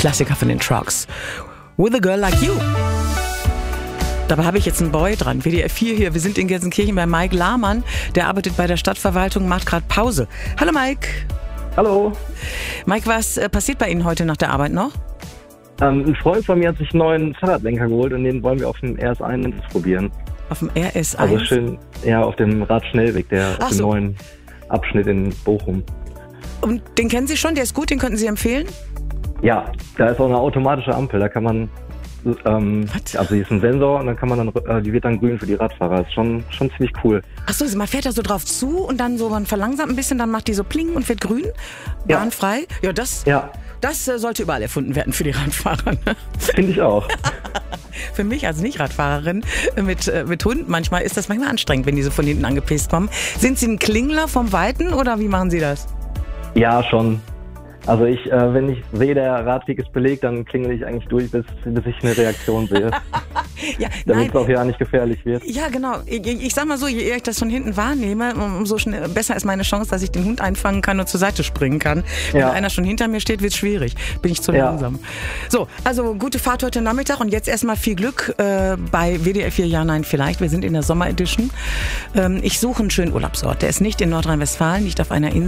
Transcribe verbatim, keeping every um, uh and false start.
Klassiker von den Trucks. With a Girl Like You. Dabei habe ich jetzt einen Boy dran, W D R vier hier. Wir sind in Gelsenkirchen bei Mike Lahmann. Der arbeitet bei der Stadtverwaltung, macht gerade Pause. Hallo Mike. Hallo. Mike, was äh, passiert bei Ihnen heute nach der Arbeit noch? Ähm, ein Freund von mir hat sich einen neuen Fahrradlenker geholt und den wollen wir auf dem R S eins probieren. Auf dem R S eins? Also schön, ja, auf dem Radschnellweg, der Ach auf dem so. neuen Abschnitt in Bochum. Und den kennen Sie schon? Der ist gut, den könnten Sie empfehlen? Ja, da ist auch eine automatische Ampel, da kann man, ähm, Was? also hier ist ein Sensor und dann kann man dann, äh, die wird dann grün für die Radfahrer. Das ist schon, schon ziemlich cool. Achso, man fährt da so drauf zu und dann so, man verlangsamt ein bisschen, dann macht die so pling und wird grün, Ja. bahnfrei. Ja, das, Ja, das äh, sollte überall erfunden werden für die Radfahrer. Ne? finde ich auch. Für mich als Nicht-Radfahrerin mit, äh, mit Hund manchmal ist das manchmal anstrengend, wenn die so von hinten angepisst kommen. Sind Sie ein Klingler vom Weiten oder wie machen Sie das? Ja, schon. Also ich, äh, wenn ich sehe, der Radweg ist belegt, dann klingel ich eigentlich durch, bis, bis ich eine Reaktion sehe. Ja, Damit nein. es auch ja nicht gefährlich wird. Ja, genau. Ich, ich sag mal so, je eher ich das von hinten wahrnehme, umso schnell, besser ist meine Chance, dass ich den Hund einfangen kann und zur Seite springen kann. Wenn Ja. einer schon hinter mir steht, wird es schwierig. Bin ich zu Ja. langsam. So, also gute Fahrt heute Nachmittag und jetzt erstmal viel Glück äh, bei W D R vier Ja, Nein, Vielleicht. Wir sind in der Sommeredition. Ähm, ich suche einen schönen Urlaubsort. Der ist nicht in Nordrhein-Westfalen, nicht auf einer Insel.